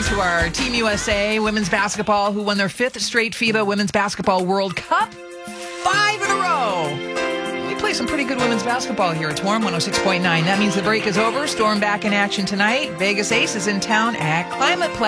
to our Team USA women's basketball, who won their 5th straight FIBA Women's Basketball World Cup. 5 in a row. We play some pretty good women's basketball here at Swarm 106.9. That means the break is over. Storm back in action tonight. Vegas Ace is in town at Climate Pledge.